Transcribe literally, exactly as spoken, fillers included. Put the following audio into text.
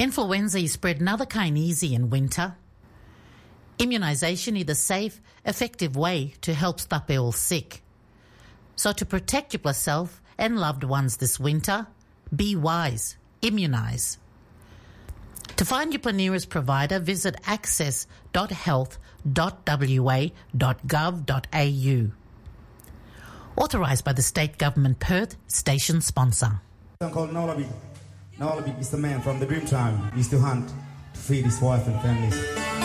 Influenza is spread another kind easy in winter. Immunisation is a safe, effective way to help stop all sick. So to protect yourself and loved ones this winter, be wise, immunise. To find your nearest provider, visit access dot health dot w a dot gov dot a u. Authorised by the State Government Perth, station sponsor. I'm called Nolabik. Nolabik is the man from the Dreamtime. He used to hunt to feed his wife and families.